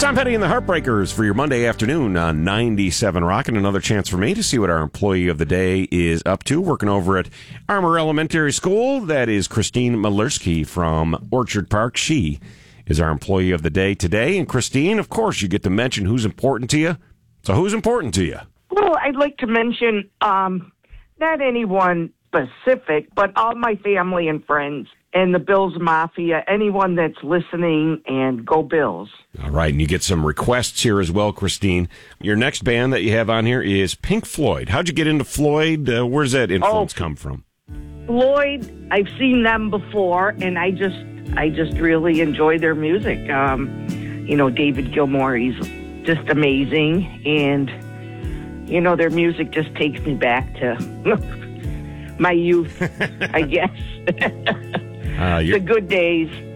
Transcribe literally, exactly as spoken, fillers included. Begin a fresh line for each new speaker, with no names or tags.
Tom Petty and the Heartbreakers for your Monday afternoon on ninety-seven Rock, and another chance for me to see what our employee of the day is up to, working over at Armour Elementary School. That is Christine Malerski from Orchard Park. She is our employee of the day today. And Christine, of course, you get to mention who's important to you. So who's important to you?
Well, I'd like to mention um, not anyone specific, but all my family and friends and the Bills Mafia, anyone that's listening, and go Bills.
All right, and you get some requests here as well, Christine. Your next band that you have on here is Pink Floyd. How'd you get into Floyd? Uh, where's that influence
oh,
come from?
Floyd, I've seen them before, and I just I just really enjoy their music. Um, you know, David Gilmour, he's just amazing, and, you know, their music just takes me back to my youth, I guess. Uh, the good days.